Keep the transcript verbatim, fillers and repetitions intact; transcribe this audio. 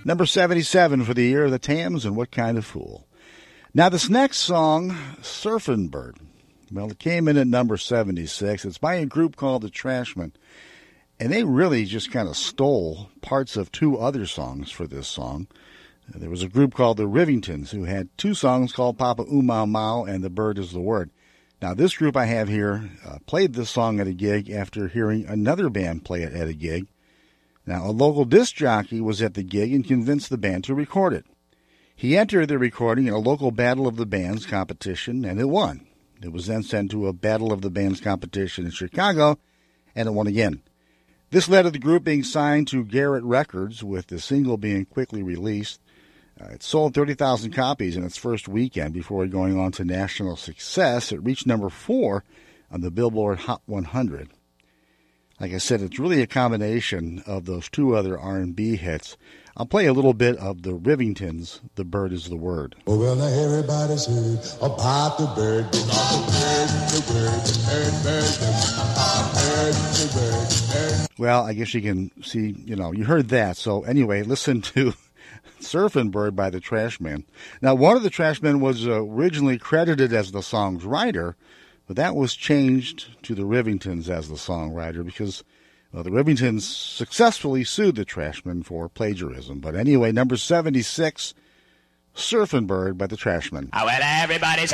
Number seventy-seven for the year of the Tams and What Kind of Fool. Now this next song, Surfin' Bird. Well, it came in at number seventy-six. It's by a group called the Trashmen. And they really just kind of stole parts of two other songs for this song. There was a group called the Rivingtons who had two songs called Papa Ooh Mau Mau and The Bird is the Word. Now, this group I have here uh, played this song at a gig after hearing another band play it at a gig. Now, a local disc jockey was at the gig and convinced the band to record it. He entered the recording in a local Battle of the Bands competition, and it won. It was then sent to a Battle of the Bands competition in Chicago, and it won again. This led to the group being signed to Garrett Records, with the single being quickly released. Uh, it sold thirty thousand copies in its first weekend before going on to national success. It reached number four on the Billboard Hot one hundred. Like I said, it's really a combination of those two other R and B hits. I'll play a little bit of the Rivingtons, The Bird is the Word. Oh, well, now everybody's heard about the bird, about the bird, the bird, the bird, bird, the bird, the bird. Well, I guess you can see, you know, you heard that. So anyway, listen to Surfin' Bird by the Trashmen. Now, one of the Trashmen was uh, originally credited as the song's writer, but that was changed to the Rivingtons as the songwriter because well, the Rivingtons successfully sued the Trashmen for plagiarism. But anyway, number seventy-six, Surfin' Bird by the Trashmen. Oh, well, everybody's